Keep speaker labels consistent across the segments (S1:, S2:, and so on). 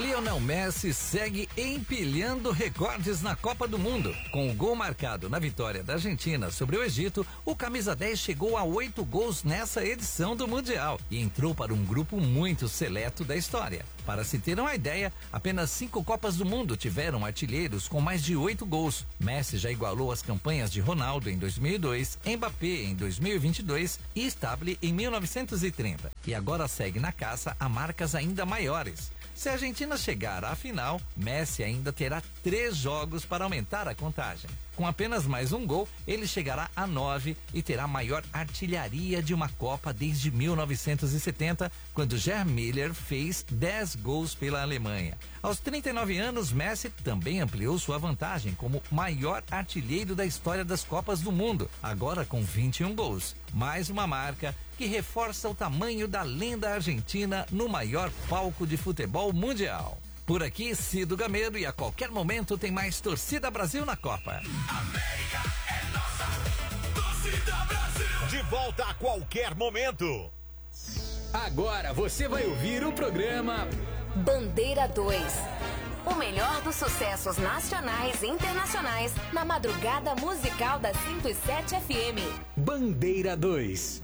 S1: Lionel Messi segue empilhando recordes na Copa do Mundo. Com o gol marcado na vitória da Argentina sobre o Egito, o camisa 10 chegou a 8 gols nessa edição do Mundial e entrou para um grupo muito seleto da história. Para se ter uma ideia, apenas 5 Copas do Mundo tiveram artilheiros com mais de 8 gols. Messi já igualou as campanhas de Ronaldo em 2002, Mbappé em 2022 e Stable em 1930. E agora segue na caça a marcas ainda maiores. Se a Argentina chegar à final, Messi ainda terá 3 jogos para aumentar a contagem. Com apenas mais um gol, ele chegará a 9 e terá a maior artilharia de uma Copa desde 1970, quando Gerd Müller fez 10 gols pela Alemanha. Aos 39 anos, Messi também ampliou sua vantagem como maior artilheiro da história das Copas do Mundo, agora com 21 gols. Mais uma marca que reforça o tamanho da lenda argentina no maior palco de futebol mundial. Por aqui, Cido Gameiro, e a qualquer momento tem mais Torcida Brasil na Copa.
S2: América é nossa, Torcida Brasil.
S3: De volta a qualquer momento.
S4: Agora você vai ouvir o programa
S5: Bandeira 2. O melhor dos sucessos nacionais e internacionais na madrugada musical da 107 FM.
S4: Bandeira 2.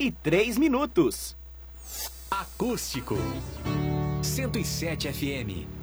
S6: 10h03.
S4: Acústico 107 FM.